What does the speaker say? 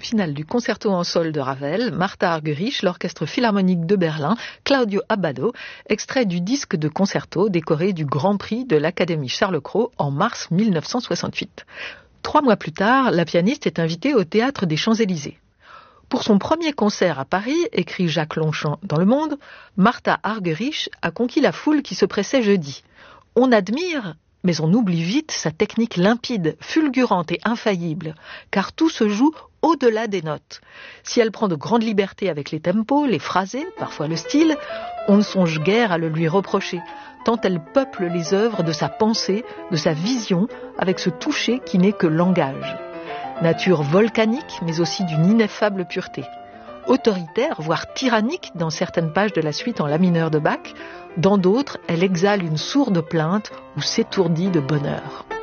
finale du concerto en sol de Ravel, Martha Argerich, l'Orchestre Philharmonique de Berlin, Claudio Abbado, extrait du disque de concerto décoré du Grand Prix de l'Académie Charles-Cros en mars 1968. 3 mois plus tard, la pianiste est invitée au Théâtre des Champs-Élysées. Pour son premier concert à Paris, écrit Jacques Longchamp dans Le Monde, Martha Argerich a conquis la foule qui se pressait jeudi. On admire, mais on oublie vite sa technique limpide, fulgurante et infaillible, car tout se joue au-delà des notes. Si elle prend de grandes libertés avec les tempos, les phrasés, parfois le style, on ne songe guère à le lui reprocher, tant elle peuple les œuvres de sa pensée, de sa vision, avec ce toucher qui n'est que langage. Nature volcanique, mais aussi d'une ineffable pureté. Autoritaire, voire tyrannique dans certaines pages de la suite en la mineur de Bach, dans d'autres, elle exhale une sourde plainte ou s'étourdit de bonheur.